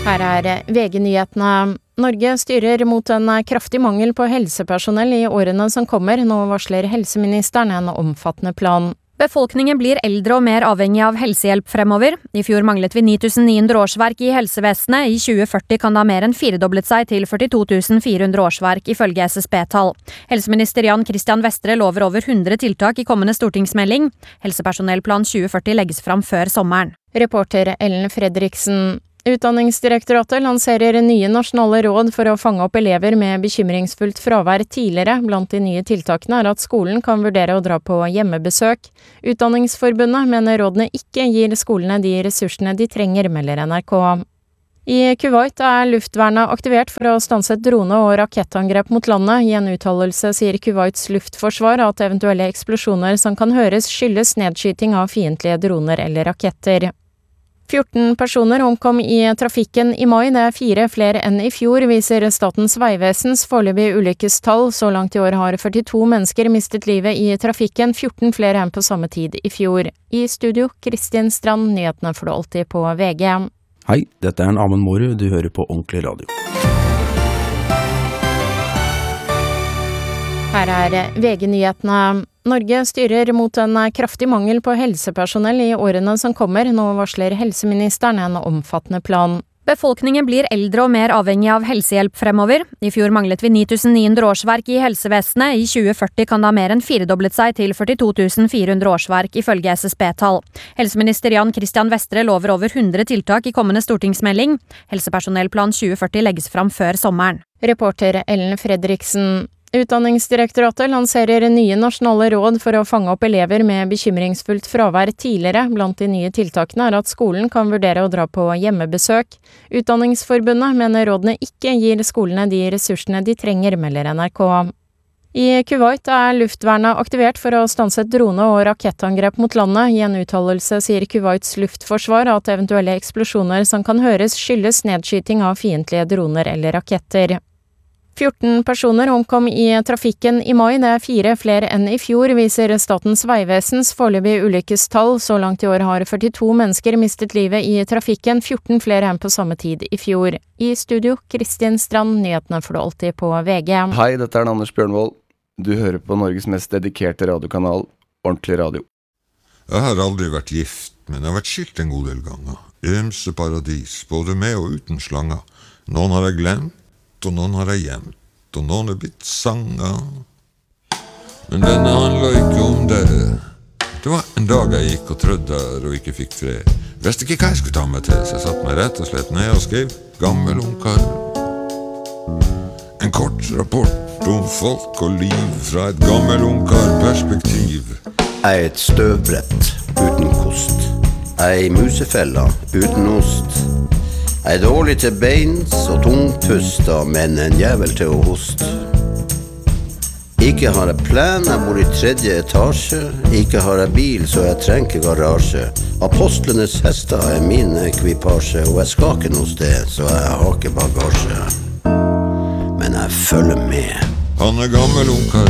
Her VG-nyhetene. Norge styrer mot en kraftig mangel på helsepersonell I årene som kommer. Nå varsler helseministeren en omfattende plan. Befolkningen blir eldre og mer avhengig av helsehjelp fremover. I fjor manglet vi 9.900 årsverk I helsevesenet. I 2040 kan det ha mer enn firedoblet seg til 42.400 årsverk ifølge SSB-tall. Helseminister Jan Christian Vestre lover over 100 tiltak I kommende stortingsmelding. Helsepersonellplan 2040 legges fram før sommeren. Reporter Ellen Fredriksen. Utdanningsdirektoratet lanserer nye nasjonale råd for å fange opp elever med bekymringsfullt fravær tidligere. Blant de nye tiltakene at skolen kan vurdere å dra på hjemmebesøk. Utdanningsforbundet mener rådene ikke gir skolene de ressursene de trenger, melder NRK. I Kuwait luftvernet aktivert for å stanse et drone- og rakettangrep mot landet. I en uttalelse sier Kuwaits luftforsvar at eventuelle eksplosjoner som kan høres skyldes nedskyting av fiendtlige droner eller raketter. 14 personer omkom I trafikken I mai, det 4 flere enn I fjor, viser Statens vegvesens foreløpige ulykkestall. Så langt I år har 42 mennesker mistet livet I trafikken, 14 flere enn på samme tid I fjor. I studio, Kristin Strand, nyhetene får du alltid på VG. Hei, dette en Amund Mårud, du hører på Ordentlig Radio. Her VG-nyhetene. Norge styrer mot en kraftig mangel på helsepersonell I årene som kommer. Nå varsler helseministeren en omfattende plan. Befolkningen blir eldre og mer avhengig av helsehjelp fremover. I fjor manglet vi 9.900 årsverk I helsevesenet. I 2040 kan det ha mer enn firedoblet seg til 42.400 årsverk ifølge SSB-tall. Helseminister Jan Christian Vestre lover over 100 tiltak I kommende stortingsmelding. Helsepersonellplan 2040 legges fram før sommeren. Reporter Ellen Fredriksen. Utdanningsdirektoratet lanserer nye nasjonale råd for å fange opp elever med bekymringsfullt fravær tidligere. Blant de nye tiltakene at skolen kan vurdere å dra på hjemmebesøk. Utdanningsforbundet mener rådene ikke gir skolene de ressursene de trenger, melder NRK. I Kuwait luftvernet aktivert for å stanse et drone- og rakettangrep mot landet. I en uttalelse sier Kuwaits luftforsvar at eventuelle eksplosjoner som kan høres skyldes nedskyting av fiendtlige droner eller raketter. 14 personer omkom I trafikken I mai, det 4 flere enn I fjor, viser Statens vegvesens foreløpige ulykkestall. Så langt I år har 42 mennesker mistet livet I trafikken, 14 flere enn på samme tid I fjor. I studio, Kristin Strand, nyhetene får du alltid på VG. Hei, dette Anders Bjørnvold. Du hører på Norges mest dedikerte radiokanal, Ordentlig Radio. Jeg har aldri vært gift, men jeg har vært skilt en god del ganger. Ymse paradis, både med og uten slanger. Noen har jeg glemt, og noen har jeg gjemt, og noen blitt sanger. Men denne handler ikke om det. Det var en dag jeg gikk og trødde der og ikke fikk fred. Visste ikke hva jeg skulle ta meg til, så jeg satt meg rett og slett ned og skrev Gammel ungkar. En kort rapport om folk og liv fra et gammel ungkar-perspektiv. Jeg et støvbrett uten kost. Jeg musefella uten ost. Jeg dårlig til beins og tungpusta, men en jævel til å hoste. Ikke har jeg plen, jeg bor I 3. etasje. Ikke har jeg bil, så jeg trenger garasje. Apostlenes hester min ekvipasje, og jeg skal ikke noe sted, så jeg har ikke bagasje. Men jeg følger med. Han gammel ungkar.